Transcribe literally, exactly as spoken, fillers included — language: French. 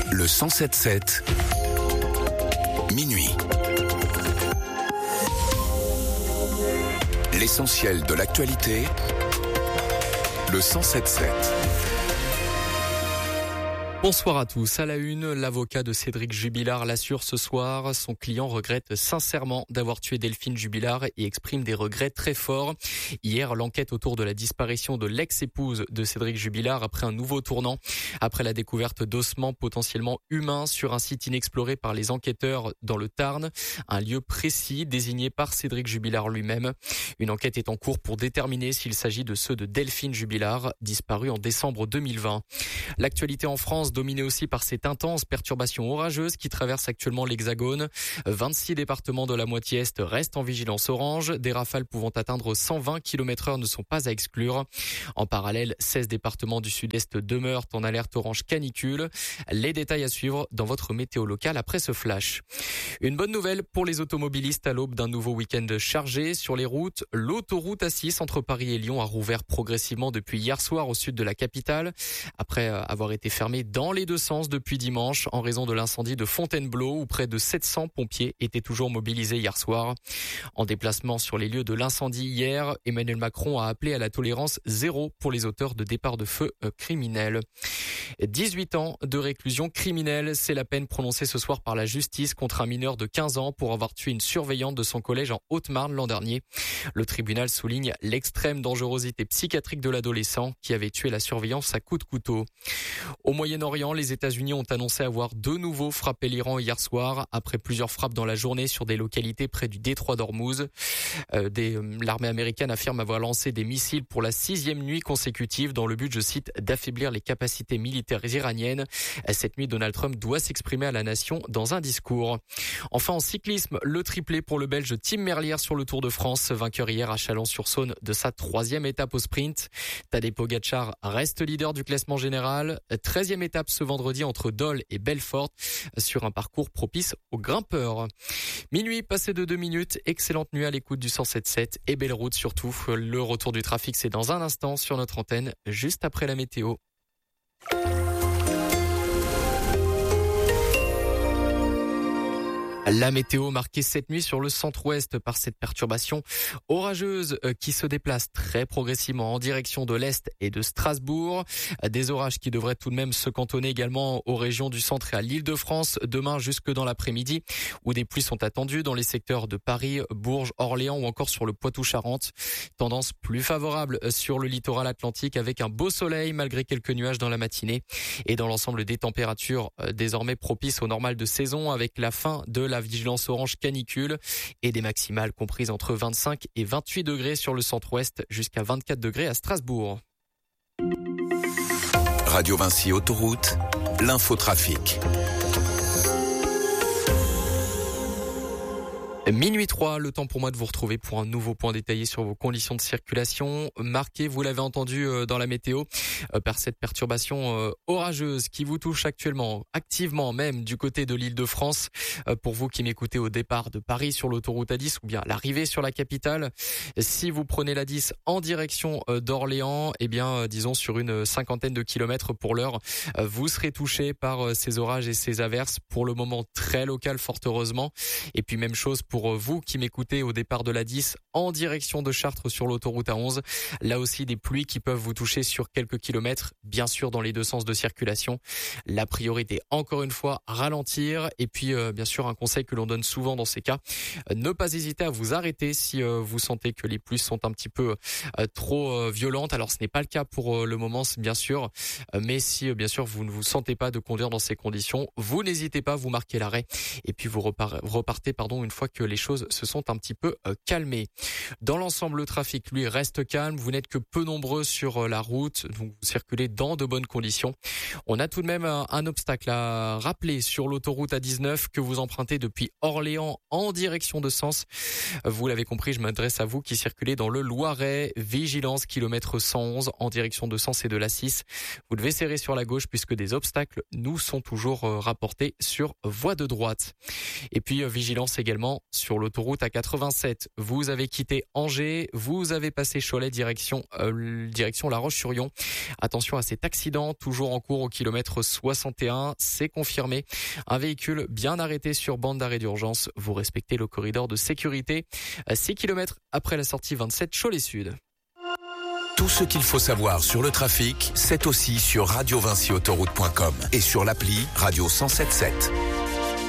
Le cent sept sept, minuit. L'essentiel de l'actualité, le cent sept sept. Bonsoir à tous. À la une, l'avocat de Cédric Jubilard l'assure ce soir. Son client regrette sincèrement d'avoir tué Delphine Jubilard et exprime des regrets très forts. Hier, l'enquête autour de la disparition de l'ex-épouse de Cédric Jubilard a pris un nouveau tournant. Après la découverte d'ossements potentiellement humains sur un site inexploré par les enquêteurs dans le Tarn, un lieu précis désigné par Cédric Jubilard lui-même. Une enquête est en cours pour déterminer s'il s'agit de ceux de Delphine Jubilard, disparue en décembre deux mille vingt. L'actualité en France, dominé aussi par cette intense perturbation orageuse qui traverse actuellement l'Hexagone. vingt-six départements de la moitié est restent en vigilance orange. Des rafales pouvant atteindre cent vingt kilomètres heure ne sont pas à exclure. En parallèle, seize départements du sud-est demeurent en alerte orange canicule. Les détails à suivre dans votre météo locale après ce flash. Une bonne nouvelle pour les automobilistes à l'aube d'un nouveau week-end chargé sur les routes. L'autoroute A six entre Paris et Lyon a rouvert progressivement depuis hier soir au sud de la capitale. Après avoir été fermée dans dans les deux sens depuis dimanche en raison de l'incendie de Fontainebleau où près de sept cents pompiers étaient toujours mobilisés hier soir. En déplacement sur les lieux de l'incendie hier, Emmanuel Macron a appelé à la tolérance zéro pour les auteurs de départs de feu criminels. dix-huit ans de réclusion criminelle, c'est la peine prononcée ce soir par la justice contre un mineur de quinze ans pour avoir tué une surveillante de son collège en Haute-Marne l'an dernier. Le tribunal souligne l'extrême dangerosité psychiatrique de l'adolescent qui avait tué la surveillance à coups de couteau. Au Moyen-Orient, les États-Unis ont annoncé avoir de nouveau frappé l'Iran hier soir après plusieurs frappes dans la journée sur des localités près du détroit d'Ormuz. Euh, des, euh, l'armée américaine affirme avoir lancé des missiles pour la sixième nuit consécutive dans le but, je cite, d'affaiblir les capacités militaires iraniennes. Cette nuit, Donald Trump doit s'exprimer à la nation dans un discours. Enfin, en cyclisme, le triplé pour le Belge Tim Merlier sur le Tour de France, vainqueur hier à Chalon-sur-Saône de sa troisième étape au sprint. Tadej Pogačar reste leader du classement général. treizième étape ce vendredi entre Dole et Belfort sur un parcours propice aux grimpeurs. Minuit passé de deux minutes, excellente nuit à l'écoute du cent sept sept et belle route surtout. Le retour du trafic, c'est dans un instant sur notre antenne, juste après la météo. La météo marquée cette nuit sur le centre-ouest par cette perturbation orageuse qui se déplace très progressivement en direction de l'est et de Strasbourg. Des orages qui devraient tout de même se cantonner également aux régions du centre et à l'Île-de-France demain jusque dans l'après-midi où des pluies sont attendues dans les secteurs de Paris, Bourges, Orléans ou encore sur le Poitou-Charentes. Tendance plus favorable sur le littoral atlantique avec un beau soleil malgré quelques nuages dans la matinée et dans l'ensemble des températures désormais propices au normal de saison avec la fin de la vigilance orange canicule et des maximales comprises entre vingt-cinq et vingt-huit degrés sur le centre-ouest jusqu'à vingt-quatre degrés à Strasbourg. Radio Vinci Autoroute, l'infotrafic. Minuit trois, le temps pour moi de vous retrouver pour un nouveau point détaillé sur vos conditions de circulation. Marqué, vous l'avez entendu dans la météo, par cette perturbation orageuse qui vous touche actuellement, activement même du côté de l'Île-de-France. Pour vous qui m'écoutez au départ de Paris sur l'autoroute A dix ou bien l'arrivée sur la capitale, si vous prenez la dix en direction d'Orléans, eh bien disons sur une cinquantaine de kilomètres pour l'heure, vous serez touché par ces orages et ces averses, pour le moment très local fort heureusement. Et puis même chose pour vous qui m'écoutez au départ de la dix en direction de Chartres sur l'autoroute A onze. Là aussi des pluies qui peuvent vous toucher sur quelques kilomètres, bien sûr dans les deux sens de circulation. La priorité encore une fois, ralentir et puis euh, bien sûr un conseil que l'on donne souvent dans ces cas, euh, ne pas hésiter à vous arrêter si euh, vous sentez que les pluies sont un petit peu euh, trop euh, violentes. Alors ce n'est pas le cas pour euh, le moment bien sûr, euh, mais si euh, bien sûr vous ne vous sentez pas de conduire dans ces conditions, vous n'hésitez pas, vous marquez l'arrêt et puis vous repar- repartez pardon une fois que les choses se sont un petit peu euh, calmées. Dans l'ensemble, le trafic, lui, reste calme. Vous n'êtes que peu nombreux sur euh, la route, donc vous circulez dans de bonnes conditions. On a tout de même un, un obstacle à rappeler sur l'autoroute A dix-neuf que vous empruntez depuis Orléans en direction de Sens. Vous l'avez compris, je m'adresse à vous qui circulez dans le Loiret. Vigilance, kilomètre cent onze en direction de Sens et de la six. Vous devez serrer sur la gauche puisque des obstacles nous sont toujours euh, rapportés sur voie de droite. Et puis, euh, vigilance également sur l'autoroute A quatre-vingt-sept. Vous avez quitté Angers, vous avez passé Cholet direction euh, direction La Roche-sur-Yon. Attention à cet accident, toujours en cours au kilomètre soixante et un. C'est confirmé. Un véhicule bien arrêté sur bande d'arrêt d'urgence. Vous respectez le corridor de sécurité. six kilomètres après la sortie vingt-sept Cholet Sud. Tout ce qu'il faut savoir sur le trafic, c'est aussi sur radio vinci autoroute point com et sur l'appli Radio cent sept sept.